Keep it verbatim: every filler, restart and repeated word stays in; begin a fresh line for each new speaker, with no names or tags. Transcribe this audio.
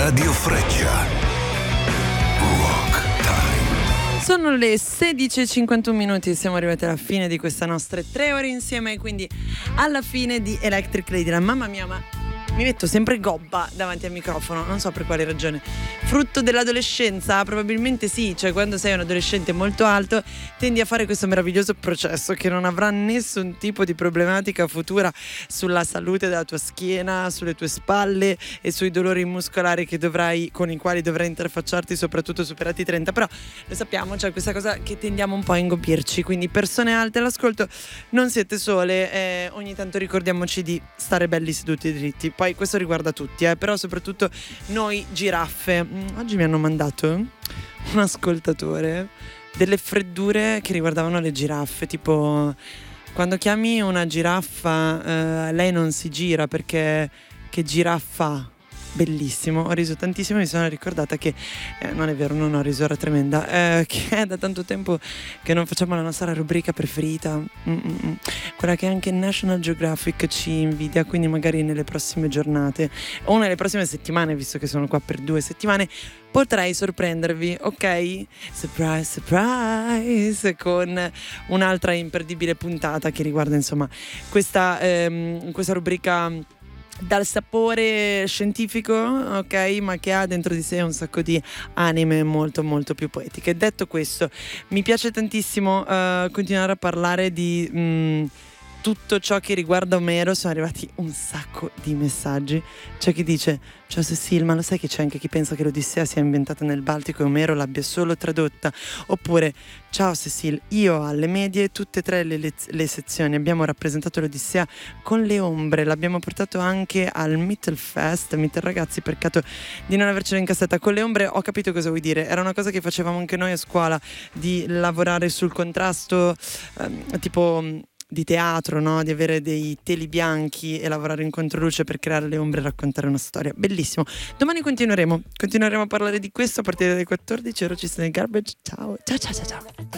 Radio Freccia. Rock Time.
Sono le sedici e cinquantuno minuti e siamo arrivati alla fine di queste nostre tre ore insieme e quindi alla fine di Electric Ladyland. Mamma mia, ma mi metto sempre gobba davanti al microfono, non so per quale ragione. Frutto dell'adolescenza? Probabilmente sì, cioè quando sei un adolescente molto alto tendi a fare questo meraviglioso processo che non avrà nessun tipo di problematica futura sulla salute della tua schiena, sulle tue spalle e sui dolori muscolari che dovrai, con i quali dovrai interfacciarti, soprattutto superati i trenta. Però lo sappiamo, c'è questa cosa che tendiamo un po' a ingobbirci, quindi persone alte all'ascolto non siete sole, eh, ogni tanto ricordiamoci di stare belli seduti dritti. Poi questo riguarda tutti, eh, però soprattutto noi giraffe. Oggi mi hanno mandato un ascoltatore delle freddure che riguardavano le giraffe, tipo quando chiami una giraffa, eh, lei non si gira perché che giraffa. Bellissimo, ho riso tantissimo, mi sono ricordata che eh, non è vero, non ho riso, era tremenda, eh, che è da tanto tempo che non facciamo la nostra rubrica preferita, Mm-mm. quella che anche National Geographic ci invidia, quindi magari nelle prossime giornate o nelle prossime settimane, visto che sono qua per due settimane, potrei sorprendervi, ok? Surprise, surprise, con un'altra imperdibile puntata che riguarda insomma questa, ehm, questa rubrica dal sapore scientifico, ok, ma che ha dentro di sé un sacco di anime molto molto più poetiche. Detto questo, mi piace tantissimo uh, continuare a parlare di mh, tutto ciò che riguarda Omero. Sono arrivati un sacco di messaggi. C'è chi dice: ciao Cecil, ma lo sai che c'è anche chi pensa che l'Odissea sia inventata nel Baltico e Omero l'abbia solo tradotta? Oppure: ciao Cecil, io alle medie tutte e tre le, le, le sezioni abbiamo rappresentato l'Odissea con le ombre, l'abbiamo portato anche al Mittelfest. Mittel ragazzi, peccato di non avercela in cassetta. Con le ombre ho capito cosa vuoi dire, era una cosa che facevamo anche noi a scuola, di lavorare sul contrasto, ehm, tipo di teatro, no? Di avere dei teli bianchi e lavorare in controluce per creare le ombre e raccontare una storia. Bellissimo. Domani continueremo, continueremo a parlare di questo a partire dalle quattordici. Ora ci sta nel garbage. Ciao, ciao, ciao, ciao, ciao.